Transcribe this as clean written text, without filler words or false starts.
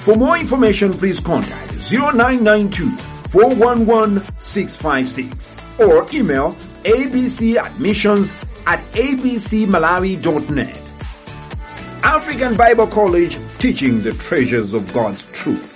For more information, please contact 0992-411-656 or email abcadmissions@abcmalawi.net. African Bible College, teaching the treasures of God's truth.